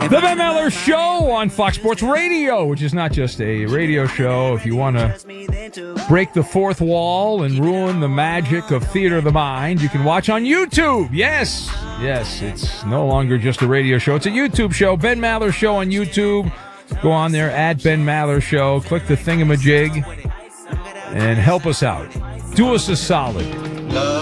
The Ben Maller Show on Fox Sports Radio, which is not just a radio show. If you want to break the fourth wall and ruin the magic of Theater of the Mind, you can watch on YouTube. Yes, it's no longer just a radio show. It's a YouTube show. Ben Maller Show on YouTube. Go on there, at Ben Maller Show. Click the thingamajig and help us out. Do us a solid.